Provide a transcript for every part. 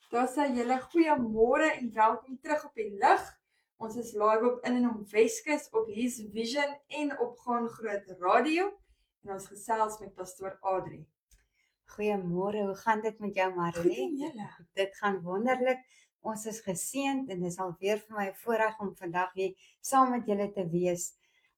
Daar sê julle goeiemôre en welkom terug op die lig. Ons is live op in en om Weskus op His Vision en op Gaan Groot Radio en ons gesels met pastoor Adri. Goeiemôre, hoe gaan dit met jou, Goed Marilee? en julle? Dit gaan wonderlik. Ons is geseënd en dit is alweer vir my 'n voorreg om vandag weer saam met julle te wees.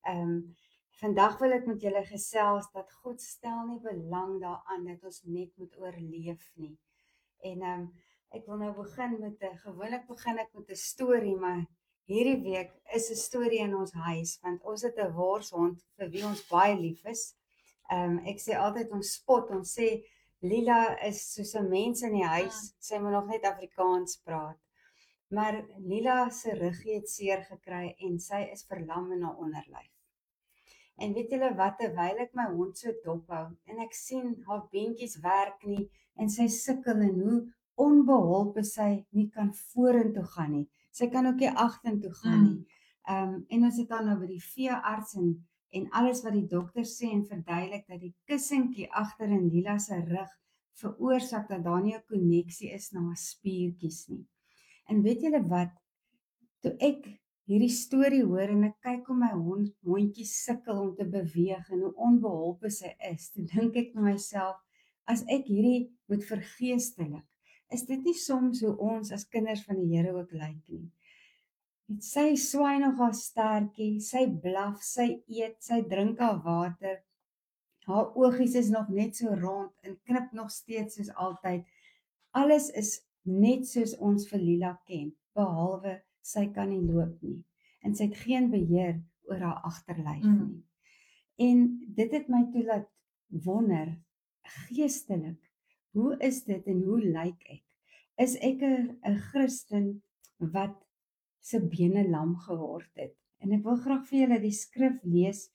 Vandag wil ek met julle gesels dat God stel nie belang daaraan dat ons net moet oorleef nie. En ek wil nou gewoonlik begin ek met 'n storie, maar hierdie week is 'n storie in ons huis want ons het 'n worshond vir wie ons baie lief is. Ek sê altyd ons spot, ons sê Lila is soos 'n mens in die huis, sy moet nog net Afrikaans praat. Maar Lila se ruggie het seer gekry en sy is verlam in haar onderlyf. En weet julle wat, terwyl ek my hond so dophou en ek sien haar beentjies werk nie en sy sukkel en hoe onbeholpe sy nie kan vorentoe gaan nie. Sy kan ook nie agtertoe gaan nie. En ons het dan nou by die veearts en alles wat die dokter sê en verduidelik dat die kussentjie agter in Lila se rug veroorsaak dat daar nie 'n koneksie is na haar spiertjies nie. En weet julle wat, toe ek hierdie storie hoor en ek kyk hoe my hondjie sukkel om te beweeg en hoe onbeholpe sy is, toe dink ek vir myself, as ek hierdie moet vergeestelik, is dit nie soms hoe ons as kinders van die Here ook lyk nie. Sy swaai nog haar stertjie, sy blaf, sy eet, sy drink haar water. Haar oogies is nog net so rond en knip nog steeds soos altyd. Alles is net soos ons vir Lila ken, behalwe sy kan nie loop nie. En sy het geen beheer oor haar agterlyf nie. En dit het my toe laat wonder, geestelik, hoe is dit en hoe lyk ek? Is ek 'n Christen wat se bene lam geword het? En ek wil graag vir julle die skrif lees,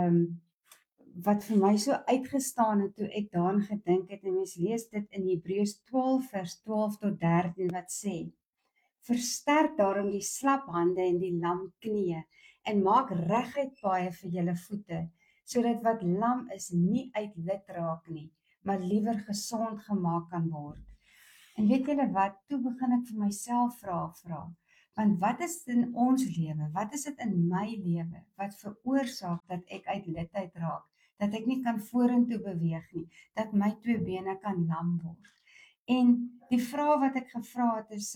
wat vir my so uitgestaan het toe ek daaraan gedink het, en mens lees dit in Hebreërs 12 vers 12 tot 13 wat sê: Versterk daarom die slap hande en die lam knieë en maak reguit paaie vir julle voete, sodat wat lam is nie uit lid raak nie, maar liewer gesond gemaak kan word. En weet julle wat, toe begin ek vir myself vra, want wat is in ons lewe, wat is dit in my lewe, wat veroorsaak dat ek uit lid uitraak, dat ek nie kan vorentoe beweeg nie, dat my twee bene kan lam word. En die vraag wat ek gevra het is,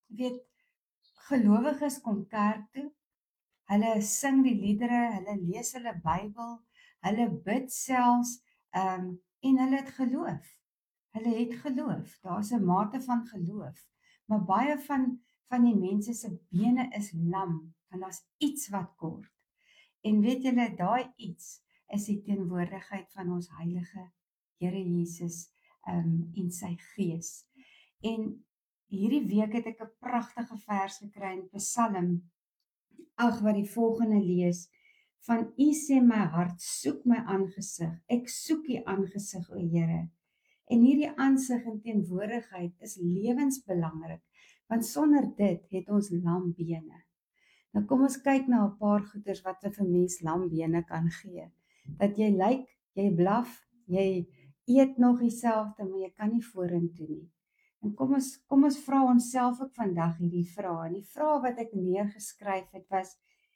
gelowiges kom kerk toe, hulle sing die liedere, hulle lees hulle Bybel, hulle bid selfs, en hulle het geloof. Hulle het geloof, daar's 'n mate van geloof, maar baie van die mense se bene is lam, want daar's iets wat kort. En weet julle, daai iets is die teenwoordigheid van ons heilige Here Jesus en sy Gees. En hierdie week het ek 'n pragtige vers gekry in Psalm 8 wat die volgende lees: Van U sê my hart, soek my aangesig. Ek soek U aangesig, o Here. En hierdie aansig en teenwoordigheid is lewensbelangrik, want sonder dit het ons lam bene. Nou kom ons kyk na 'n paar goeders wat vir mens lam bene kan gee. Dat jy lyk, jy blaf, jy eet nog dieselfde, maar jy kan nie vorentoe nie. En kom ons vra onsself ook vandag hierdie vrae. En die vraag wat ek neergeskryf het was,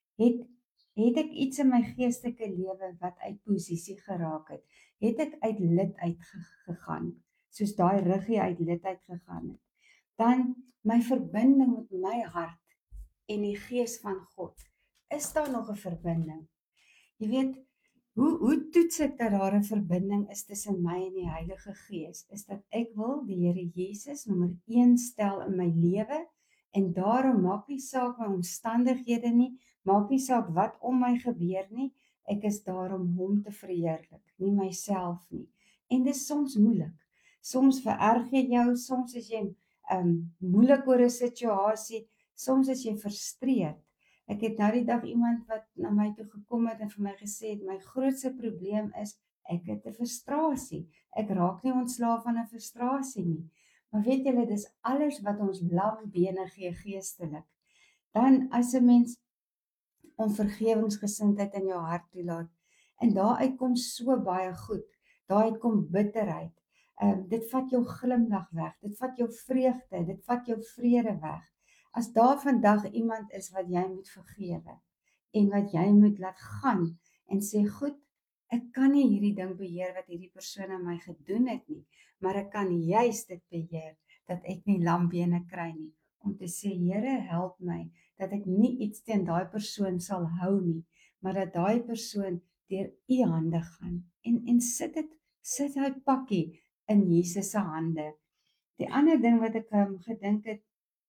het ek iets in my geestelike lewe wat uit posisie geraak het? Het ek uit lid uitgegaan, soos daai ruggie uit lid uitgegaan het? Dan my verbinding met my hart en die Gees van God. Is daar nog 'n verbinding? Jy weet, hoe toets ek dat daar 'n verbinding is tussen my en die Heilige Gees? Is dat ek wil die Here Jesus nommer 1 stel in my lewe, en daarom maak nie saak my omstandighede nie, maak nie saak wat om my gebeur nie, ek is daar om hom te verheerlik, nie myself nie. En dit is soms moeilik. Soms vererg jy jou, soms is jy moeilik oor 'n situasie, soms is jy frustreerd. Ek het nou die dag iemand wat na my toe gekom het en vir my gesê het, my grootste probleem is, ek het 'n frustrasie. Ek raak nie ontslaaf van 'n frustrasie nie. Maar weet julle, dis alles wat ons lam bene gee geestelik. Dan as 'n mens onvergewensgesindheid in jou hart toelaat, en daaruit kom so baie goed. Daaruit kom bitterheid, Dit vat jou glimlag weg, dit vat jou vreugde, dit vat jou vrede weg. As daar vandag iemand is wat jy moet vergewe en wat jy moet laat gaan en sê, goed, ek kan nie hierdie ding beheer wat hierdie persoon aan my gedoen het nie, maar ek kan juist dit beheer dat ek nie lambene kry nie, om te sê, Here, help my, dat ek nie iets teen daai persoon sal hou nie, maar dat daai persoon deur u hande gaan, en sit hy pakkie in Jesus se hande. Die ander ding wat ek gedink het,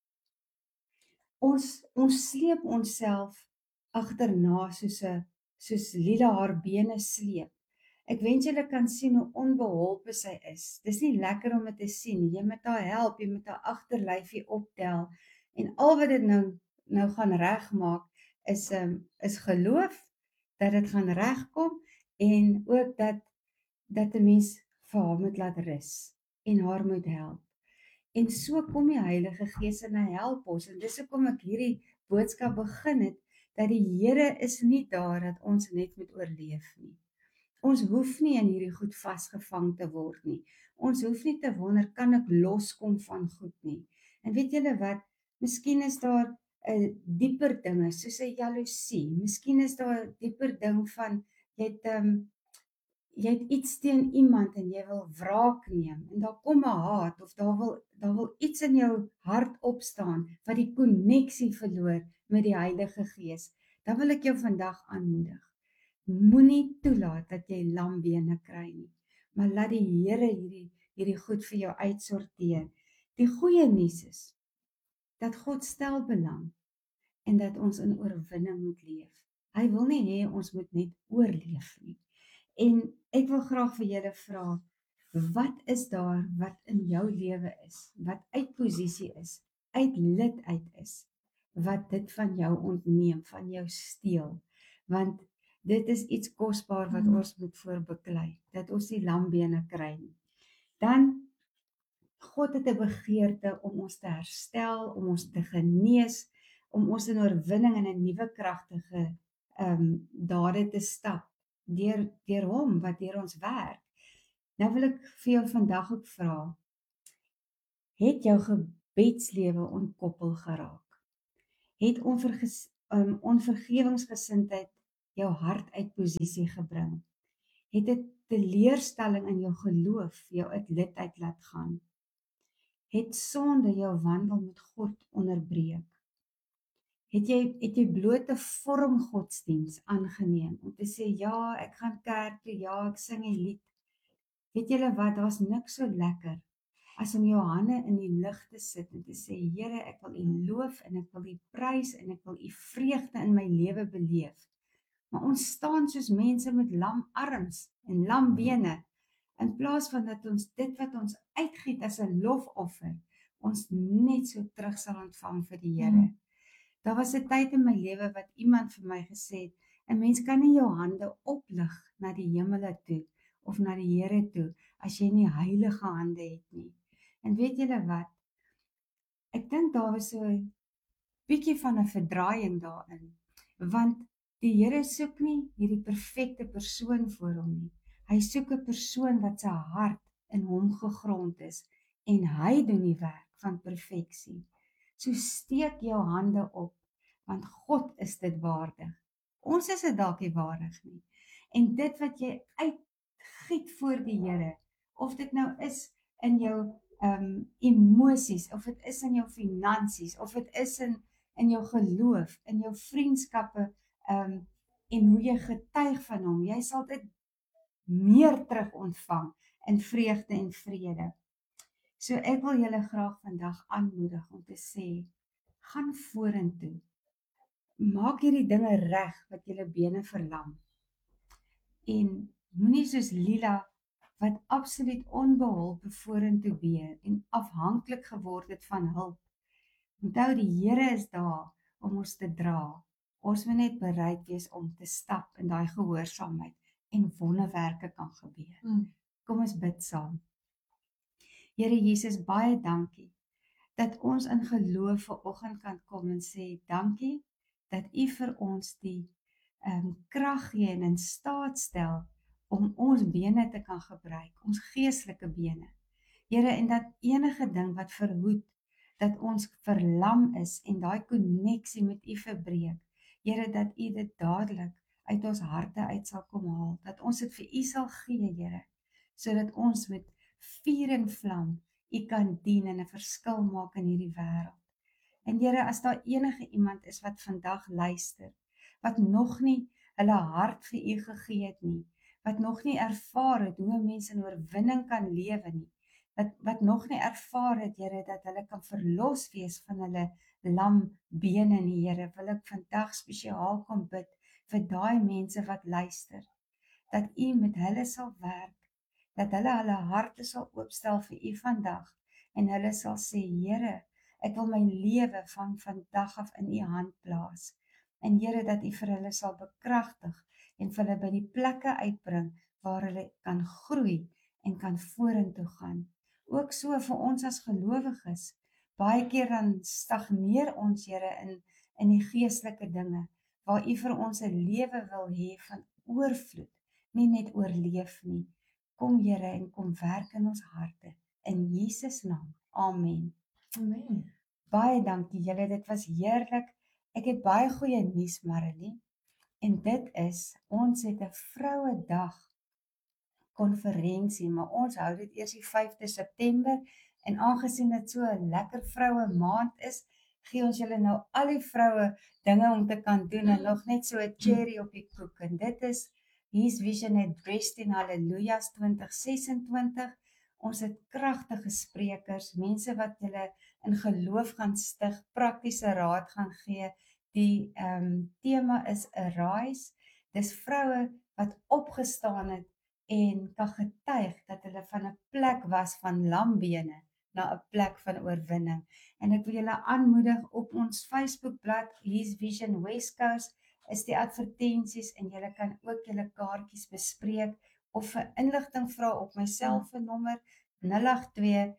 ons sleep onsself agterna soos Lila haar bene sleep. Ek wens julle kan sien hoe onbeholpe sy is. Dis nie lekker om dit te sien. Jy moet haar help, jy moet haar agterlyfie optel. En al wat dit nou gaan regmaak is geloof dat dit gaan regkom en ook dat 'n mens vir haar moet laat rus en haar moet help. En so kom die Heilige Gees en hy help ons. En dis hoekom ek hierdie boodskap begin het, dat die Here is nie daar dat ons net moet oorleef nie. Ons hoef nie in hierdie goed vasgevang te word nie. Ons hoef nie te wonder, kan ek loskom van goed nie. En weet julle wat, miskien is daar 'n dieper dinge, soos 'n jaloesie. Miskien is daar 'n dieper ding van, jy het iets teen iemand en jy wil wraak neem, en daar kom 'n haat, of daar wil iets in jou hart opstaan, wat die koneksie verloor met die Heilige Gees. Dan wil ek jou vandag aanmoedig. Moenie toelaat dat jy lambene kry nie, maar laat die Here hierdie goed vir jou uitsorteer. Die goeie nuus is, dat God stel belang, en dat ons in oorwinning moet leef. Hy wil nie hê ons moet net oorleef nie. En ek wil graag vir julle vra, wat is daar wat in jou lewe is, wat uit posisie is, uit lid uit is, wat dit van jou ontneem, van jou steel, want dit is iets kosbaar wat ons moet voorbeklei, dat ons die lambene kry nie. Dan, God het 'n begeerte om ons te herstel, om ons te genees, om ons in oorwinning en 'n nuwe kragtige dade te stap, deur hom wat deur ons werk. Nou wil ek vir jou vandag ook vra, het jou gebedslewe ontkoppel geraak? Het onvergewingsgesindheid jou hart uit posisie gebring? Het dit teleurstelling in jou geloof jou uit lid uit laat gaan? Het sonde jou wandel met God onderbreek? Het jy blote vorm godsdiens aangeneem, om te sê, ja, ek gaan kerk toe, ja, ek sing 'n lied. Weet julle wat, daar's niks so lekker, as om jou hande in die lig te sit, en te sê, Here, ek wil U loof, en ek wil U prys, en ek wil U vreugde in my lewe beleef. Maar ons staan soos mense met lam arms en lam bene, in plaas van dat ons dit wat ons uitgiet as 'n lofoffer, ons net so terug sal ontvang vir die Here. Daar was 'n tyd in my lewe wat iemand vir my gesê het, 'n mens kan nie jou hande oplig na die hemele toe, of na die Here toe, as jy nie heilige hande het nie. En weet julle wat? Ek dink daar was so 'n bietjie van 'n verdraaiing daarin, want die Here soek nie hierdie perfekte persoon voor hom nie. Hy soek 'n persoon wat sy hart in hom gegrond is, en hy doen die werk van perfeksie. So steek jou hande op, want God is dit waardig. Ons is dit dalk nie waardig nie. En dit wat jy uitgiet voor die Here, of dit nou is in jou emosies, of dit is in jou finansies, of dit is in jou geloof, in jou vriendskappe, en hoe jy getuig van hom, jy sal dit meer terug ontvang in vreugde en vrede. So ek wil julle graag vandag aanmoedig om te sê, gaan vorentoe. Maak hierdie dinge reg wat julle bene verlam. En moenie soos Lila, wat absoluut onbeholpe vorentoe beer en afhanklik geword het van hulp. Onthou, die Here is daar om ons te dra. Ons moet net bereid wees om te stap in daai gehoorsaamheid, en wonderwerke kan gebeur. Kom ons bid saam. Here Jesus, baie dankie dat ons in geloof vanoggend kan kom en sê, dankie dat U vir ons die krag gee en in staat stel om ons bene te kan gebruik, ons geestelike bene, Here, en dat enige ding wat verhoed, dat ons verlam is en daai koneksie met U verbreek. Here, dat U dit dadelik uit ons harte uit sal kom haal, dat ons dit vir U sal gee, Here, sodat ons met vuur en vlam U kan dien en 'n verskil maak in hierdie wêreld. En Here, as daar enige iemand is wat vandag luister, wat nog nie hulle hart vir U gegee het nie, wat nog nie ervaar het hoe 'n mens in oorwinning kan lewe nie, wat nog nie ervaar het, Here, dat hulle kan verlos wees van hulle lam bene nie, Here, wil ek vandag spesiaal kom bid vir daai mense wat luister, dat U met hulle sal werk, dat hulle harte sal oopstel vir U vandag, en hulle sal sê, Here, ek wil my lewe van vandag af in U hand plaas. En Here, dat U vir hulle sal bekragtig en vir hulle by die plekke uitbring waar hulle kan groei en kan vorentoe gaan. Ook so vir ons as gelowiges, baie keer dan stagneer ons, Here, in die geestelike dinge, waar U vir ons 'n lewe wil hê van oorvloed, nie net oorleef nie. Kom, Here, en kom werk in ons harte. In Jesus naam. Amen. Amen. Baie dankie julle, dit was heerlik. Ek het baie goeie nuus, Marilee. En dit is, ons het 'n Vrouedag konferensie, maar ons hou dit eers die 5de September. En aangesien dit so 'n lekker vroue maand is, gee ons julle nou al die vroue dinge om te kan doen en nog net so 'n cherry op die koek. En dit is His Vision at Dressed in Hallelujahs 2026. Ons het kragtige sprekers, mense wat julle in geloof gaan stig, praktiese raad gaan gee. Die tema is Arise. Dis vroue wat opgestaan het en kan getuig dat hulle van 'n plek was van lambene na 'n plek van oorwinning. En ek wil julle aanmoedig op ons Facebookblad, His Vision West Coast, is die advertensies en julle kan ook julle kaartjies bespreek of vir inligting vra op my selfoonnommer 082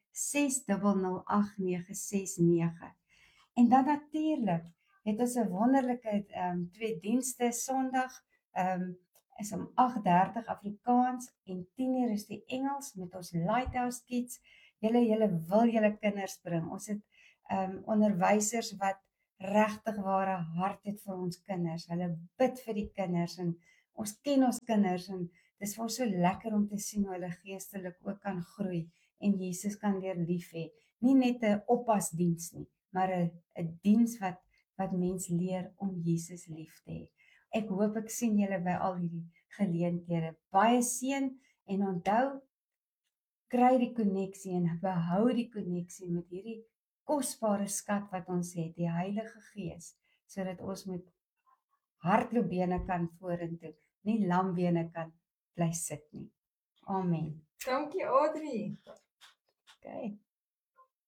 600 8969. En dan natuurlik het ons 'n wonderlike twee dienste. Sondag is om 8:30 Afrikaans en 10:00 is die Engels met ons Lighthouse Kids. Julle wil julle kinders bring. Ons het onderwysers wat regtig ware hart het vir ons kinders. Hulle bid vir die kinders en ons ken ons kinders en dis vir ons so lekker om te sien hoe hulle geestelik ook kan groei en Jesus kan leer lief hê. Nie net 'n oppasdiens nie, maar 'n diens wat mens leer om Jesus lief te hê. Ek hoop ek sien julle by al hierdie geleenthede. Baie seën en onthou, kry die koneksie en behou die koneksie met hierdie kosbare skat wat ons het, die Heilige Gees, sodat ons met hardloopbene kan vorentoe, nie lambene kan bly sit nie. Amen. Dankie, Audrey. Okay.